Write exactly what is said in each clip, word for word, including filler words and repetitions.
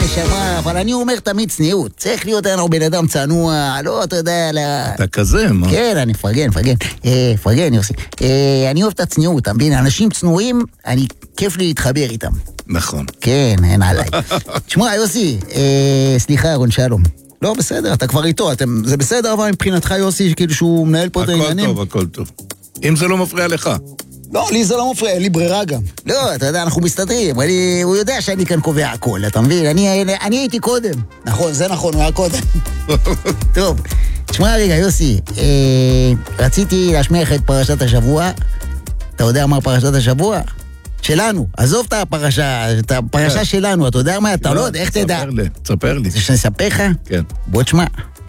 נשמה, אבל אני אומר תמיד צניעות. צריך להיות לנו בן אדם צנוע, לא, אתה יודע, אתה כזה, מה? כן, אני פרגן, פרגן. פרגן, יוסי. אני אוהב את הצניעות, אתה מבין? אנשים צנועים, אני כיף לי להתחבר איתם. נכון. כן, אין עליי. תשמע, יוסי, סליחה, רון שלום. לא, בסדר, אתה כבר איתו, אתם, זה בסדר, אבל מבחינתך, יוסי, כאילו שהוא מנהל פה את העניינים. הכל טוב, הכל טוב. אם זה לא מפריע לך. לא, לי זה לא מפריע, אין לי ברירה גם. לא, אתה יודע, אנחנו מסתדרים, אני, הוא יודע שאני כאן קובע הכל, אתה מבין? אני, אני הייתי קודם. נכון, זה נכון, הוא היה קודם. טוב, תשמע רגע, יוסי, אה, רציתי להשמיע לך את פרשת השבוע. אתה יודע מה פרשת השבוע? שלנו, עזוב את הפרשה, את הפרשה שלנו, אתה יודע מה? אתה לא יודע, איך תדע? תספר לי, תספר לי. זה שנספר לך? כן. בוא תשמע.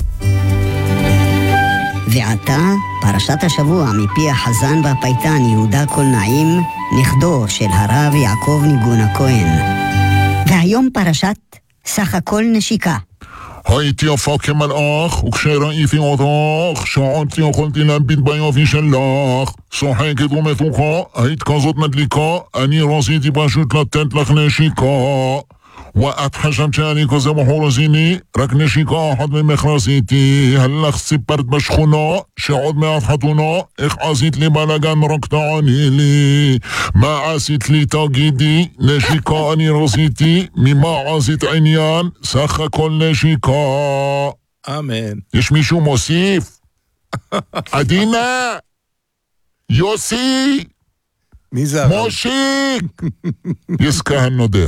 ועתה, פרשת השבוע מפי החזן והפייטן יהודה קולנעים, נכדו של הרב יעקב ניגון הכהן. והיום פרשת סך הכל נשיקה. הייתי יפה כמלאך, וכשראיתי אותך, שעדתי יכולתי להביט ביופי שלך. שוחקת ומתוחה, היית כזאת מדליקה, אני רציתי פשוט לתת לך נשיקה. ואת חשבת שאני כזה בחור רציני, רק נשיקה אחת ממך רציתי. הלך סיפרת בשכונה, שעוד מעט חתונה, איך עשית לי בלגן רק תעני לי. מה עשית לי תגידי, נשיקה אני רציתי, ממה עשית עניין, סך הכל נשיקה. אמן. יש מישהו מוסיף? עדינה! יוסי! מי זה הרב? מושיק! יסקה הנודר.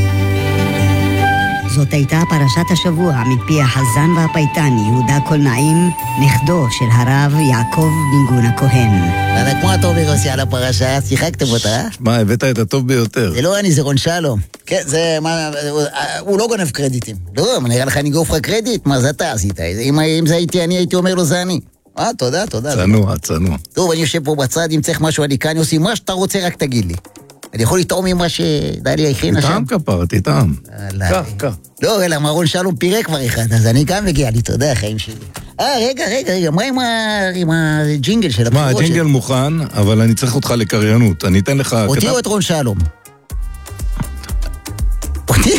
זאת הייתה פרשת השבוע מפי החזן והפייטן יהודה קולנעים, נכדו של הרב יעקב ניגון הכהן. אתה כמו הטוב יוסי על הפרשה, שיחקתם אותה? מה, הבאת את הטוב ביותר. זה לא אני, זה רון שלום. כן, זה מה, הוא לא גונב קרדיטים. לא, נראה לך אני גוף לך קרדיט? מה זה אתה עשית? אם זה הייתי אני, הייתי אומר לו זה אני. אה, תודה, תודה. צנוע, צנוע. טוב, אני יושב פה בצד, אם צריך משהו, אני כאן יוסי, מה שאתה רוצה רק תגיד לי. אני יכול לטעום עם מה שדליה הכינה שם? תטעם כפר, תטעם. כך, כך. לא, אלא מרון שלום פירה כבר אחד, אז אני גם מגיע לי, תודה, החיים שלי. אה, רגע, רגע, רגע, מה עם הג'ינגל של הבחירות? מה, הג'ינגל מוכן, אבל אני צריך אותך לקריינות. אני אתן לך... אותי או את רון שלום? אותי?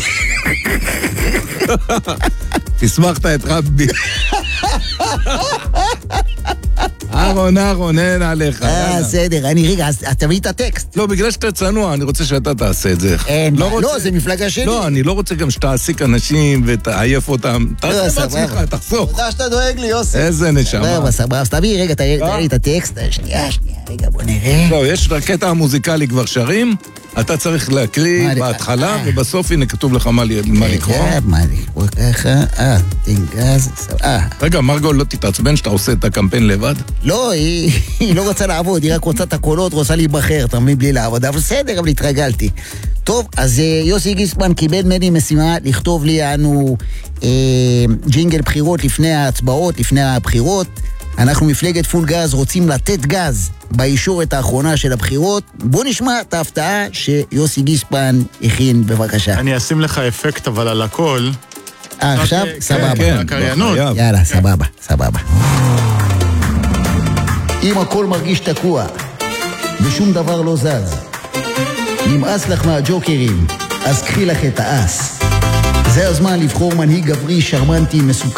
תשמחת את רבי. אהרון, אהרון, אין עליך. אה, בסדר, אני רגע, אז תביא את הטקסט. לא, בגלל שאתה צנוע, אני רוצה שאתה תעשה את זה. אין, לא, זה מפלגה שלי. לא, אני לא רוצה גם שתעסיק אנשים ותעייף אותם. תעשה בעצמך, תחסוך. תודה שאתה דואג לי, יוסי. איזה נשמה. סבבה, סבבה, אז תביא, רגע, תראה לי את הטקסט. שנייה, שנייה, רגע, בוא נראה. לא, יש את הקטע המוזיקלי כבר שרים, אתה צריך להקריא בהתחלה, ובסוף הנה כתוב לך מה לקרוא. מה לקרוא ככה, אה, תנגז, אה. רגע, מרגול, לא תתעצבן שאתה עושה את הקמפיין לבד? לא, היא לא רוצה לעבוד, היא רק רוצה את הקולות, רוצה להיבחר, אתה מבין, בלי לעבוד, אבל בסדר, אבל התרגלתי. טוב, אז יוסי גיספן קיבל ממני משימה לכתוב לי אנו ג'ינגל בחירות לפני ההצבעות, לפני הבחירות. אנחנו מפלגת פול גז רוצים לתת גז בישורת האחרונה של הבחירות. בוא נשמע את ההפתעה שיוסי גיספן הכין, בבקשה. אני אשים לך אפקט אבל על הכל. אה, עכשיו? סבבה. יאללה, סבבה, סבבה. אם הכל מרגיש תקוע ושום דבר לא זז, נמאס לך מהג'וקרים, אז קחי לך את האס. זה הזמן לבחור מנהיג גברי שרמנטי מסוכן.